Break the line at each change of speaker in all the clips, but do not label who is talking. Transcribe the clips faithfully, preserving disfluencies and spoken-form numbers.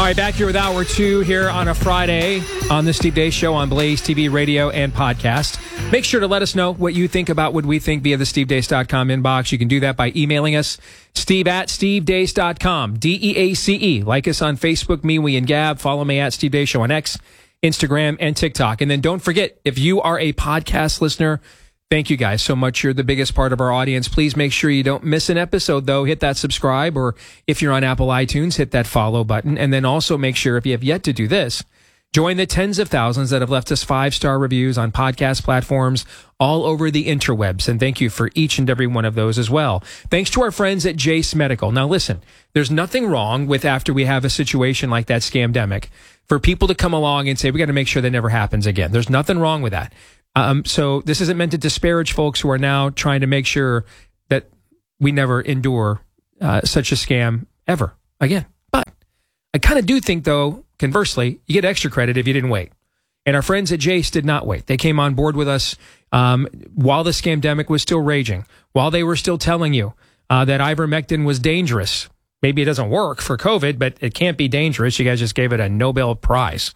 right, back here with hour two here on a Friday on the Steve Deace Show on Blaze T V, radio, and podcast. Make sure to let us know what you think about What We Think via the steve deace dot com inbox. You can do that by emailing us, steve at steve deace dot com, D E A C E. Like us on Facebook, MeWe, and Gab. Follow me at Steve Deace Show on X, Instagram, and TikTok. And then don't forget, if you are a podcast listener, thank you guys so much. You're the biggest part of our audience. Please make sure you don't miss an episode, though. Hit that subscribe, or if you're on Apple iTunes, hit that follow button. And then also make sure, if you have yet to do this, join the tens of thousands that have left us five-star reviews on podcast platforms all over the interwebs. And thank you for each and every one of those as well. Thanks to our friends at Jase Medical. Now, listen, there's nothing wrong with, after we have a situation like that scamdemic, for people to come along and say, we got to make sure that never happens again. There's nothing wrong with that. Um, so this isn't meant to disparage folks who are now trying to make sure that we never endure uh, such a scam ever again. But I kind of do think, though, conversely, you get extra credit if you didn't wait. And our friends at Jase did not wait. They came on board with us um, while the scamdemic was still raging, while they were still telling you uh, that ivermectin was dangerous. Maybe it doesn't work for COVID, but it can't be dangerous. You guys just gave it a Nobel Prize.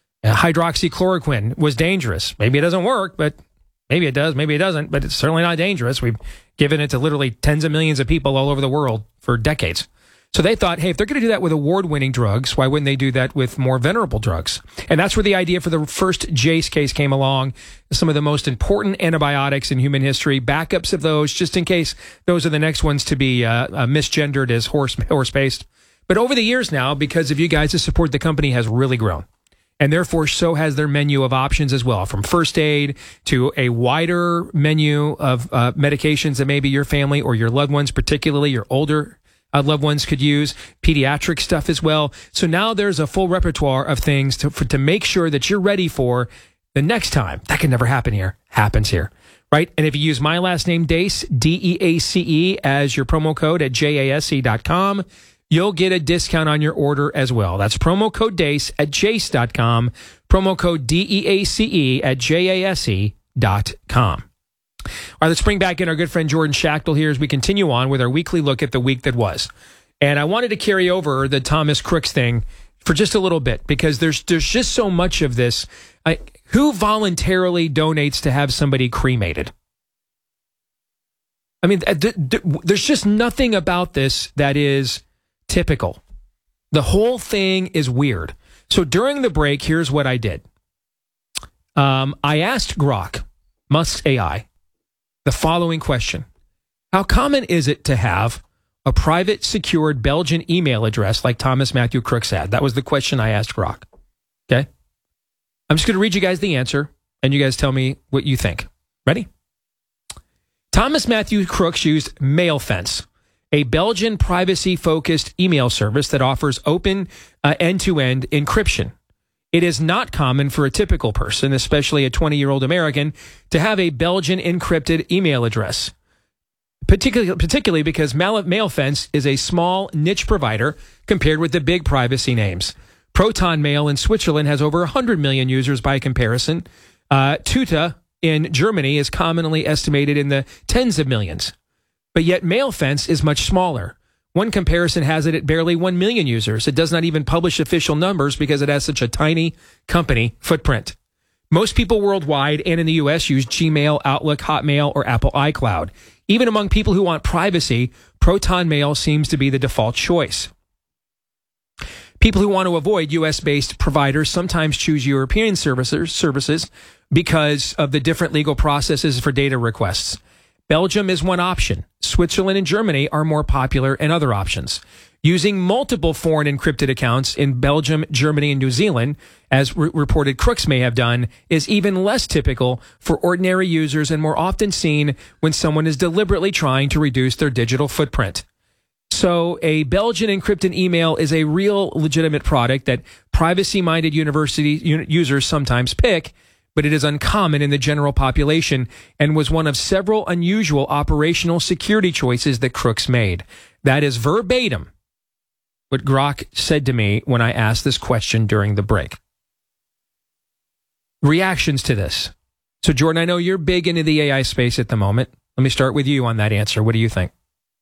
Hydroxychloroquine was dangerous. Maybe it doesn't work, but maybe it does, maybe it doesn't, but it's certainly not dangerous. We've given it to literally tens of millions of people all over the world for decades. So they thought, hey, if they're going to do that with award-winning drugs, why wouldn't they do that with more venerable drugs? And that's where the idea for the first Jase case came along. Some of the most important antibiotics in human history, backups of those, just in case those are the next ones to be uh, uh, misgendered as horse horse-based. But over the years now, because of you guys, the support, the company has really grown. And therefore, so has their menu of options as well, from first aid to a wider menu of uh, medications that maybe your family or your loved ones, particularly your older uh, loved ones, could use, pediatric stuff as well. So now there's a full repertoire of things to, for, to make sure that you're ready for the next time. That can never happen here, happens here, right? And if you use my last name, Deace, D E A C E, as your promo code at jase dot com, you'll get a discount on your order as well. That's promo code Deace at jase dot com, promo code D E A C E at jase dot com. All right, let's bring back in our good friend Jordan Schachtel here as we continue on with our weekly look at the week that was. And I wanted to carry over the Thomas Crooks thing for just a little bit, because there's there's just so much of this. I, who voluntarily donates to have somebody cremated? I mean, th- th- there's just nothing about this that is typical. The whole thing is weird. So during the break, here's what I did. Um, I asked Grok, Musk's A I, the following question. How common is it to have a private, secured Belgian email address like Thomas Matthew Crooks had? That was the question I asked Grok. Okay? I'm just going to read you guys the answer, and you guys tell me what you think. Ready? Thomas Matthew Crooks used MailFence, a Belgian privacy-focused email service that offers open uh, end-to-end encryption. It is not common for a typical person, especially a twenty-year-old American, to have a Belgian encrypted email address, particularly, particularly because MailFence is a small niche provider compared with the big privacy names. Proton Mail in Switzerland has over one hundred million users by comparison. Uh, Tuta in Germany is commonly estimated in the tens of millions. But yet MailFence is much smaller. One comparison has it at barely one million users. It does not even publish official numbers because it has such a tiny company footprint. Most people worldwide and in the U S use Gmail, Outlook, Hotmail, or Apple iCloud. Even among people who want privacy, Proton Mail seems to be the default choice. People who want to avoid U S-based providers sometimes choose European services, services because of the different legal processes for data requests. Belgium is one option. Switzerland and Germany are more popular and other options. Using multiple foreign encrypted accounts in Belgium, Germany, and New Zealand, as re- reported Crooks may have done, is even less typical for ordinary users and more often seen when someone is deliberately trying to reduce their digital footprint. So a Belgian encrypted email is a real legitimate product that privacy-minded university u- users sometimes pick, but it is uncommon in the general population and was one of several unusual operational security choices that Crooks made. That is verbatim what Grok said to me when I asked this question during the break. Reactions to this. So, Jordan, I know you're big into the A I space at the moment. Let me start with you on that answer. What do you think?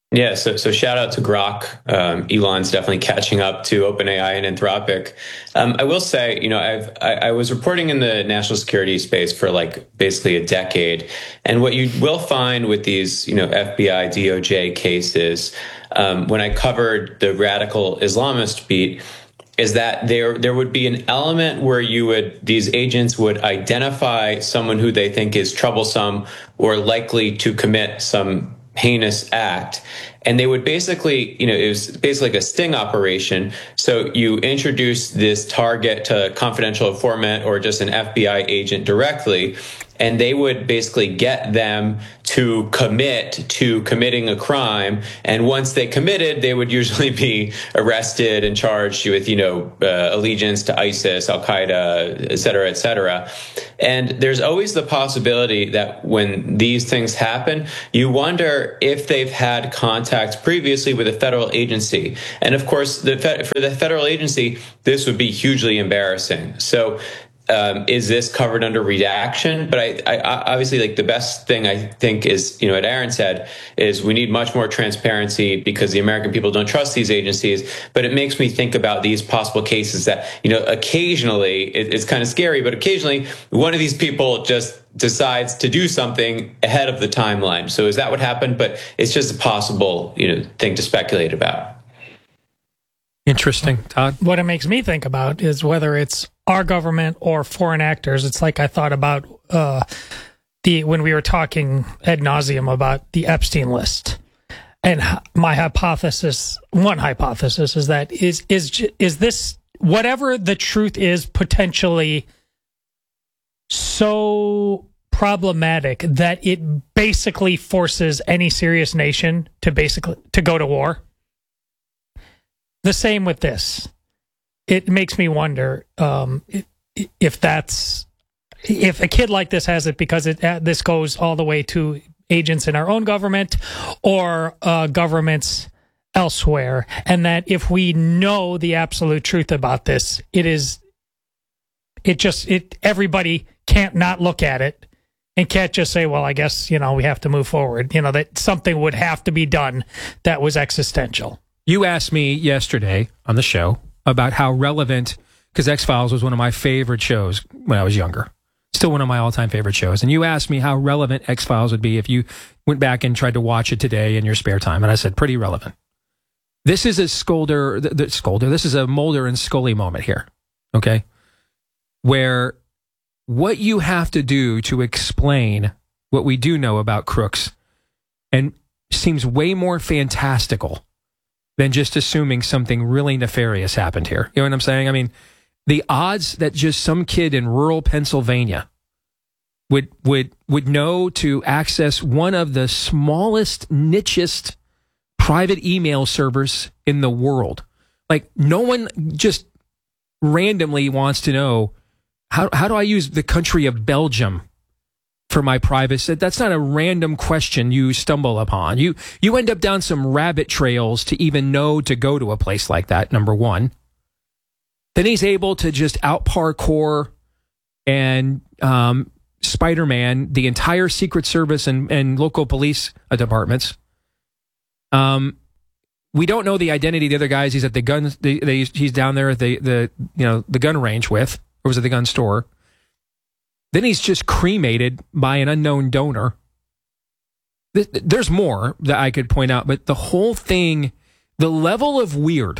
Yeah, so so shout out to Grok. Um, Elon's definitely catching up to OpenAI and Anthropic. Um, I will say, you know, I've I, I was reporting in the national security space for like basically a decade, and what you will find with these, you know, F B I, D O J cases, um, when I covered the radical Islamist beat, is that there there would be an element where you would these agents would identify someone who they think is troublesome or likely to commit some heinous act, and they would basically, you know, it was basically like a sting operation. So you introduce this target to confidential informant or just an F B I agent directly, and they would basically get them to commit to committing a crime. And once they committed, they would usually be arrested and charged with, you know, uh, allegiance to ISIS, Al Qaeda, et cetera, et cetera. And there's always the possibility that when these things happen, you wonder if they've had contact previously with a federal agency. And of course, the fe- for the federal agency, this would be hugely embarrassing. So Um, is this covered under redaction? But I, I, obviously, like the best thing I think is, you know, what Aaron said is we need much more transparency because the American people don't trust these agencies. But it makes me think about these possible cases that, you know, occasionally it, it's kind of scary, but occasionally one of these people just decides to do something ahead of the timeline. So is that what happened? But it's just a possible, you know, thing to speculate about.
Interesting, Todd.
What it makes me think about is whether it's our government or foreign actors. It's like I thought about uh, the when we were talking ad nauseum about the Epstein list, and my hypothesis, one hypothesis, is that is is is this whatever the truth is potentially so problematic that it basically forces any serious nation to basically to go to war. The same with this. It makes me wonder um, if that's if a kid like this has it because it uh, this goes all the way to agents in our own government or uh, governments elsewhere, and that if we know the absolute truth about this, it is it just it everybody can't not look at it and can't just say, well, I guess, you know, we have to move forward. You know, that something would have to be done that was existential.
You asked me yesterday on the show about how relevant, because X-Files was one of my favorite shows when I was younger. Still one of my all-time favorite shows. And you asked me how relevant X-Files would be if you went back and tried to watch it today in your spare time. And I said, pretty relevant. This is a Skolder, the, the Skolder, this is a Mulder and Scully moment here, okay? Where what you have to do to explain what we do know about crooks and seems way more fantastical than just assuming something really nefarious happened here. You know what I'm saying? I mean, the odds that just some kid in rural Pennsylvania would would would know to access one of the smallest, nichest private email servers in the world. Like, no one just randomly wants to know, how how do I use the country of Belgium for my privacy? That's not a random question you stumble upon. You you end up down some rabbit trails to even know to go to a place like that, number one. Then he's able to just out parkour and um, Spider-Man the entire Secret Service and, and local police departments. Um, we don't know the identity of the other guys. He's at the gun. The, the, he's down there at the the you know the gun range with, or was it the gun store? Then he's just cremated by an unknown donor. There's more that I could point out, but the whole thing, the level of weird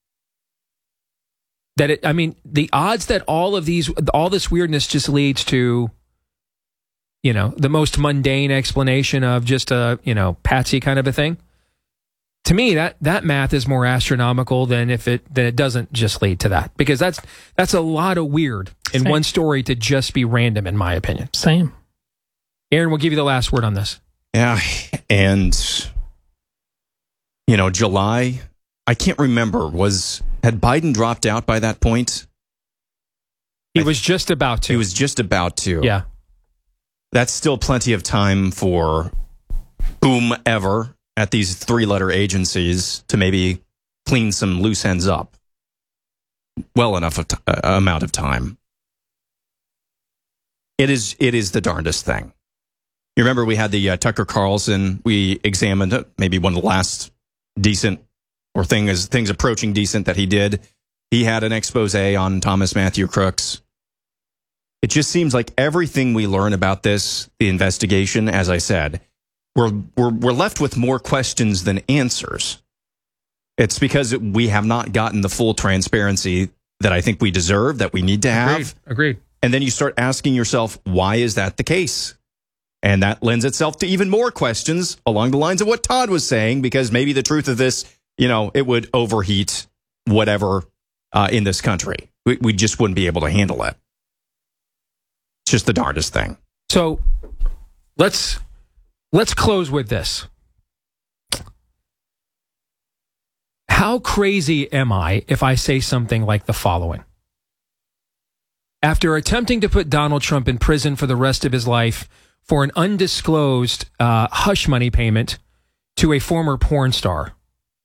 that it, I mean, the odds that all of these, all this weirdness just leads to, you know, the most mundane explanation of just a, you know, patsy kind of a thing. To me, that, that math is more astronomical than if it than it doesn't just lead to that, because that's that's a lot of weird in Same. One story to just be random, in my opinion.
Same.
Aaron, we'll give you the last word on this.
Yeah, and you know, July, I can't remember, was had Biden dropped out by that point?
He I, was just about to.
He was just about to.
Yeah.
That's still plenty of time for whomever at these three-letter agencies to maybe clean some loose ends up. Well enough of t- uh, amount of time. It is it is the darndest thing. You remember we had the uh, Tucker Carlson, we examined uh, maybe one of the last decent or things, things approaching decent that he did. He had an expose on Thomas Matthew Crooks. It just seems like everything we learn about this, the investigation, as I said, we're, we're, we're left with more questions than answers. It's because we have not gotten the full transparency that I think we deserve, that we need to have.
Agreed. Agreed.
And then you start asking yourself, why is that the case? And that lends itself to even more questions along the lines of what Todd was saying, because maybe the truth of this, you know, it would overheat whatever uh, in this country. We, we just wouldn't be able to handle it. It's just the darndest thing.
So let's let's close with this. How crazy am I if I say something like the following? After attempting to put Donald Trump in prison for the rest of his life for an undisclosed uh, hush money payment to a former porn star,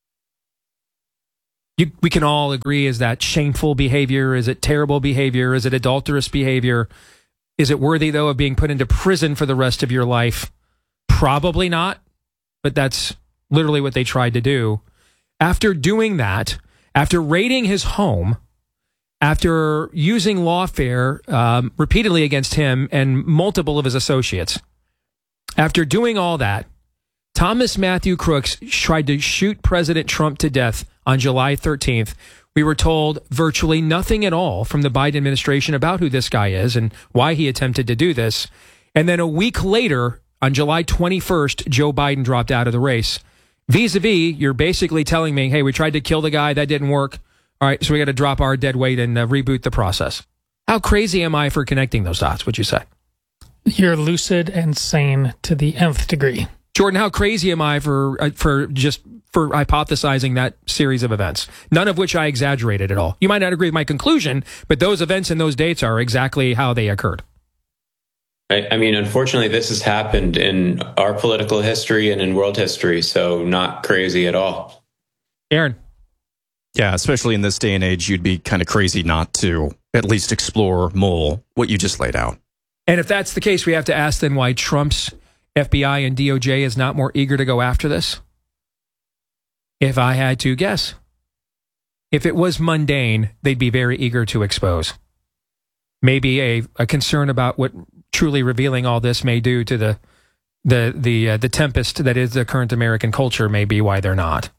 you, we can all agree, is that shameful behavior? Is it terrible behavior? Is it adulterous behavior? Is it worthy, though, of being put into prison for the rest of your life? Probably not, but that's literally what they tried to do. After doing that, after raiding his home, after using lawfare um, repeatedly against him and multiple of his associates, after doing all that, Thomas Matthew Crooks tried to shoot President Trump to death on July thirteenth. We were told virtually nothing at all from the Biden administration about who this guy is and why he attempted to do this. And then a week later, on July twenty-first, Joe Biden dropped out of the race. Vis-a-vis, you're basically telling me, hey, we tried to kill the guy, that didn't work. All right, so we got to drop our dead weight and uh, reboot the process. How crazy am I for connecting those dots, would you say?
You're lucid and sane to the nth degree.
Jordan, how crazy am I for uh, for just for hypothesizing that series of events, none of which I exaggerated at all? You might not agree with my conclusion, but those events and those dates are exactly how they occurred.
I, I mean, unfortunately, this has happened in our political history and in world history, so not crazy at all.
Aaron?
Yeah, especially in this day and age, you'd be kind of crazy not to at least explore, mull what you just laid out.
And if that's the case, we have to ask then why Trump's F B I and D O J is not more eager to go after this? If I had to guess, if it was mundane, they'd be very eager to expose. Maybe a, a concern about what truly revealing all this may do to the the the uh, the tempest that is the current American culture may be why they're not.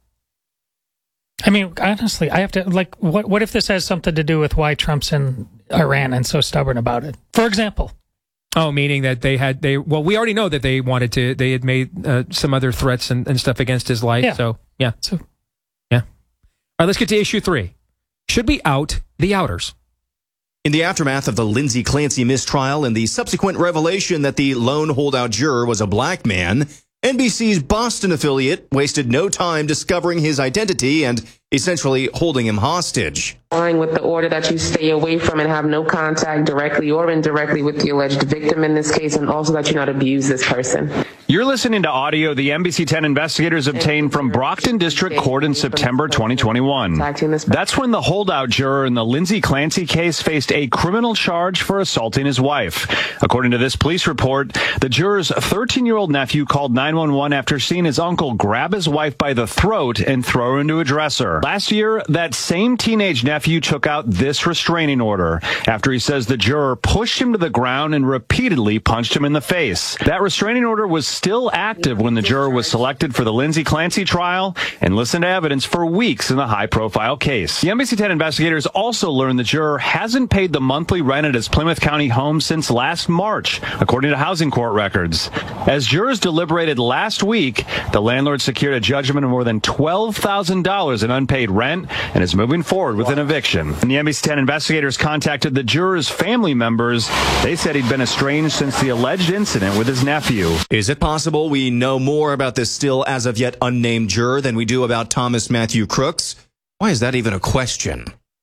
I mean, honestly, I have to, like, what what if this has something to do with why Trump's in Iran and so stubborn about it? For example.
Oh, meaning that they had, they, well, we already know that they wanted to, they had made uh, some other threats and, and stuff against his life.
Yeah.
So, yeah.
So,
yeah. All right, let's get to issue three. Should we out the outers?
In the aftermath of the Lindsay Clancy mistrial and the subsequent revelation that the lone holdout juror was a black man, N B C's Boston affiliate wasted no time discovering his identity and essentially holding him hostage.
With the order that you stay away from and have no contact directly or indirectly with the alleged victim in this case, and also that you not abuse this person.
You're listening to audio the N B C ten investigators obtained from Brockton District Court in September twenty twenty-one. That's when the holdout juror in the Lindsay Clancy case faced a criminal charge for assaulting his wife. According to this police report, the juror's thirteen-year-old nephew called nine one one after seeing his uncle grab his wife by the throat and throw her into a dresser. Last year, that same teenage nephew took out this restraining order after he says the juror pushed him to the ground and repeatedly punched him in the face. That restraining order was still active when the juror was selected for the Lindsay Clancy trial and listened to evidence for weeks in the high-profile case. The N B C ten investigators also learned the juror hasn't paid the monthly rent at his Plymouth County home since last March, according to housing court records. As jurors deliberated last week, the landlord secured a judgment of more than twelve thousand dollars in unpaid rent and is moving forward with an eviction. And the N B C ten investigators contacted the juror's family members. They said he'd been estranged since the alleged incident with his nephew.
Is it possible we know more about this still as of yet unnamed juror than we do about Thomas Matthew Crooks? Why is that even a question?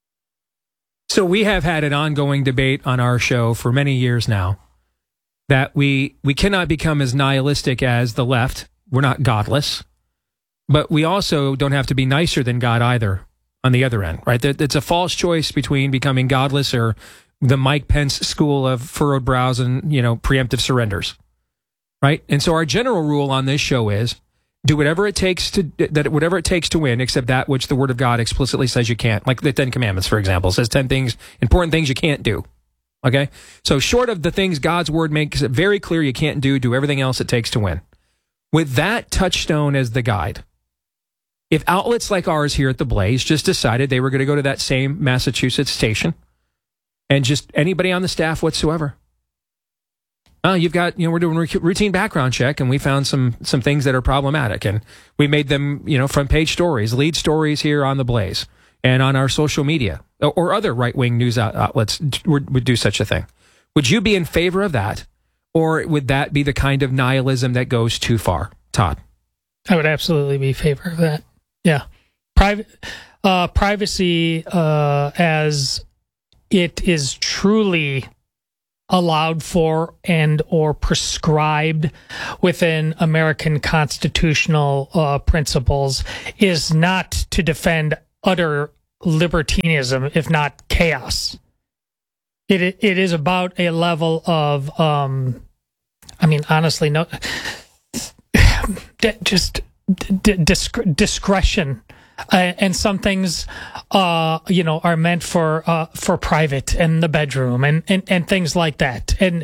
So we have had an ongoing debate on our show for many years now that we we cannot become as nihilistic as the left. We're not godless, but we also don't have to be nicer than God either on the other end, right? It's a false choice between becoming godless or the Mike Pence school of furrowed brows and, you know, preemptive surrenders. right? And so our general rule on this show is do whatever it takes to that whatever it takes to win, except that which the Word of God explicitly says you can't. Like the Ten Commandments, for example, says ten things, important things you can't do. Okay, so short of the things God's Word makes it very clear you can't do, do everything else it takes to win. With that touchstone as the guide, if outlets like ours here at the Blaze just decided they were going to go to that same Massachusetts station, and just anybody on the staff whatsoever. Oh, you've got, you know, we're doing routine background check, and we found some some things that are problematic, and we made them, you know, front page stories, lead stories here on the Blaze and on our social media, or other right wing news outlets would, would do such a thing. Would you be in favor of that, or would that be the kind of nihilism that goes too far, Todd?
I would absolutely be in favor of that. Yeah, private uh, privacy uh, as it is truly allowed for and or prescribed within American constitutional uh, principles is not to defend utter libertinism, if not chaos. It it is about a level of, um, I mean, honestly, no, just d- disc- discretion. Uh, and some things, uh, you know, are meant for uh, for private and the bedroom and, and, and things like that. And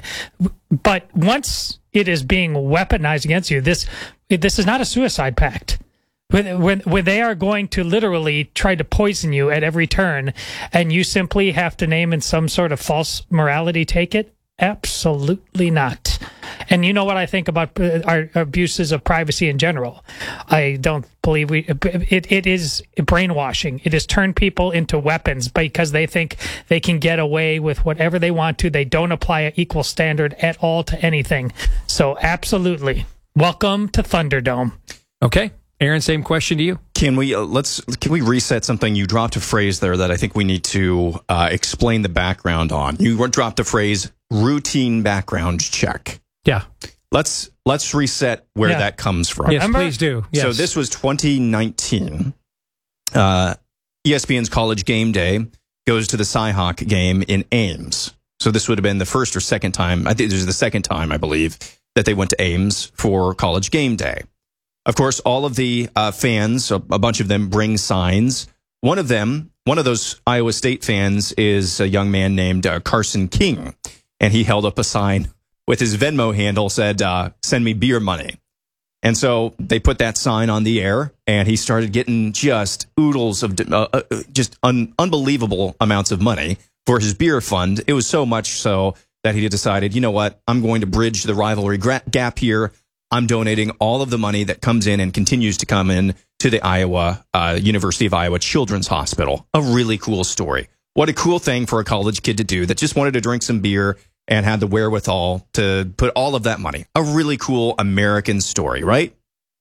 but once it is being weaponized against you, this this is not a suicide pact. When, when when they are going to literally try to poison you at every turn, and you simply have to name in some sort of false morality take it, absolutely not. And you know what I think about our abuses of privacy in general. I don't believe we, it, it is brainwashing. It has turned people into weapons because they think they can get away with whatever they want to. They don't apply an equal standard at all to anything. So absolutely. Welcome to Thunderdome.
Okay. Aaron, same question to you.
Can we, uh, let's, can we reset something? You dropped a phrase there that I think we need to uh, explain the background on. You dropped the phrase routine background check.
Yeah.
Let's let's reset where
Yeah.
that comes from.
Yes,
Remember?
please do. Yes.
So this was twenty nineteen. Uh, E S P N's College Game Day goes to the Cyhawk game in Ames. So this would have been the first or second time, I think this is the second time, I believe, that they went to Ames for College Game Day. Of course, all of the uh, fans, a, a bunch of them bring signs. One of them, one of those Iowa State fans is a young man named uh, Carson King. And he held up a sign with his Venmo handle, said, uh, send me beer money. And so they put that sign on the air, and he started getting just oodles of, uh, uh, just un- unbelievable amounts of money for his beer fund. It was so much so that he decided, you know what, I'm going to bridge the rivalry gra- gap here. I'm donating all of the money that comes in and continues to come in to the Iowa, uh, University of Iowa Children's Hospital. A really cool story. What a cool thing for a college kid to do that just wanted to drink some beer and had the wherewithal to put all of that money. A really cool American story, right?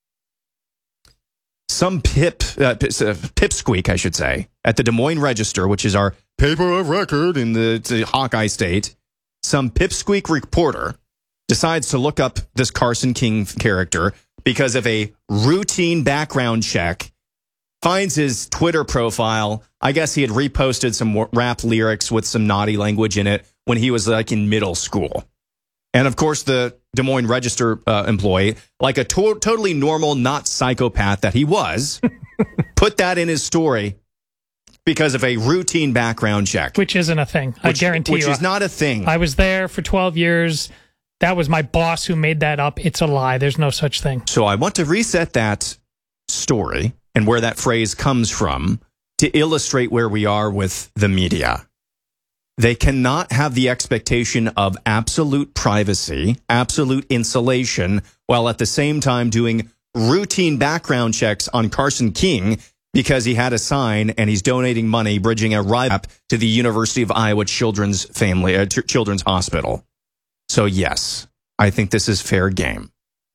Some pip, uh, pipsqueak, I should say, at the Des Moines Register, which is our paper of record in the, the Hawkeye State, some pipsqueak reporter decides to look up this Carson King character because of a routine background check, finds his Twitter profile. I guess he had reposted some rap lyrics with some naughty language in it when he was like in middle school. And of course, the Des Moines Register uh, employee, like a to- totally normal, not psychopath that he was, put that in his story because of a routine background check.
Which isn't a thing. I
Which,
guarantee
which
you.
is not a thing.
I was there for twelve years. That was my boss who made that up. It's a lie. There's no such thing.
So I want to reset that story and where that phrase comes from to illustrate where we are with the media. They cannot have the expectation of absolute privacy, absolute insulation, while at the same time doing routine background checks on Carson King because he had a sign and he's donating money, bridging a rival to the University of Iowa Children's Family uh, Children's Hospital. So yes, I think this is fair game.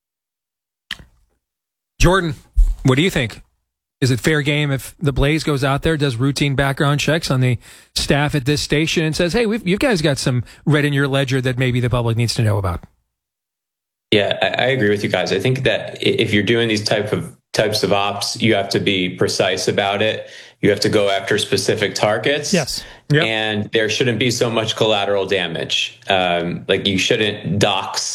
Jordan, what do you think? Is it fair game if the Blaze goes out there, does routine background checks on the staff at this station and says, hey, we've, you guys got some red in your ledger that maybe the public needs to know about?
Yeah, I, I agree with you guys. I think that if you're doing these type of types of ops, you have to be precise about it. You have to go after specific targets.
Yes.
Yep.
And there shouldn't be so much collateral damage. Um, like you shouldn't dox,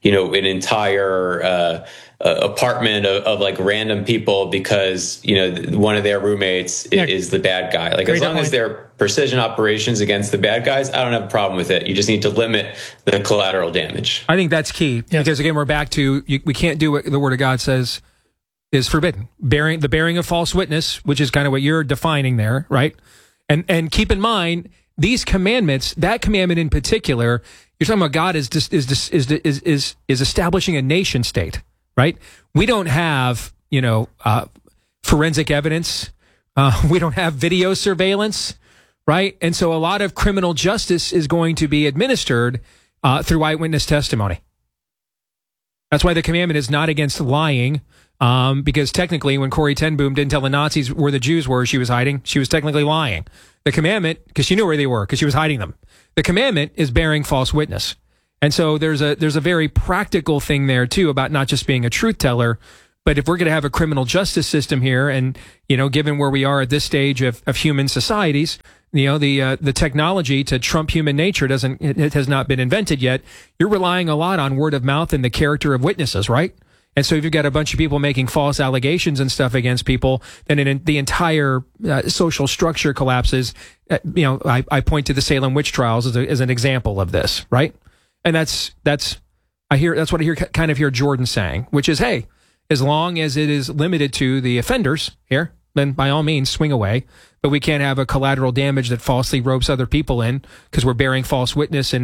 you know, an entire uh, uh, apartment of, of like random people because, you know, one of their roommates
Yeah.
is the bad guy. Like,
Great
as long
point.
as they're precision operations against the bad guys, I don't have a problem with it. You just need to limit the collateral damage.
I think that's key
Yeah.
because, again, we're back to you, we can't do what the Word of God says is forbidden. Bearing the bearing of false witness, which is kind of what you're defining there, right? And and keep in mind these commandments. That commandment in particular, you're talking about God is is is is is is, is establishing a nation state, right? We don't have you know uh, forensic evidence. Uh, we don't have video surveillance, right? And so a lot of criminal justice is going to be administered uh, through eyewitness testimony. That's why the commandment is not against lying. Um, because technically, when Corrie ten Boom didn't tell the Nazis where the Jews were she was hiding, she was technically lying. The commandment, because she knew where they were, because she was hiding them. The commandment is bearing false witness. And so there's a there's a very practical thing there, too, about not just being a truth teller, but if we're going to have a criminal justice system here, and, you know, given where we are at this stage of, of human societies, you know, the uh, the technology to trump human nature doesn't it, it has not been invented yet. You're relying a lot on word of mouth and the character of witnesses, right? And so if you've got a bunch of people making false allegations and stuff against people, then it, the entire uh, social structure collapses. Uh, you know, I, I point to the Salem witch trials as, a, as an example of this, right? And that's that's I hear that's what I hear kind of hear Jordan saying, which is, hey, as long as it is limited to the offenders here, then by all means swing away. But we can't have a collateral damage that falsely ropes other people in because we're bearing false witness and